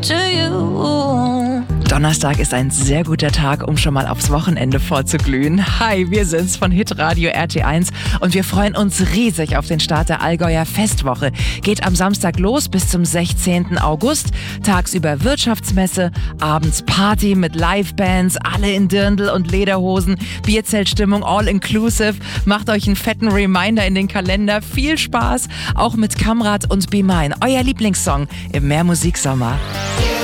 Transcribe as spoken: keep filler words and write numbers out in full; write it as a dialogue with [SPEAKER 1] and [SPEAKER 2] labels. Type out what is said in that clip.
[SPEAKER 1] to you.
[SPEAKER 2] Donnerstag ist ein sehr guter Tag, um schon mal aufs Wochenende vorzuglühen. Hi, wir sind's von Hitradio R T eins und wir freuen uns riesig auf den Start der Allgäuer Festwoche. Geht am Samstag los bis zum sechzehnten August. Tagsüber Wirtschaftsmesse, abends Party mit Livebands, alle in Dirndl und Lederhosen, Bierzeltstimmung, all inclusive. Macht euch einen fetten Reminder in den Kalender. Viel Spaß, auch mit Kamrat und Be Mine, euer Lieblingssong im Mehr Musiksommer.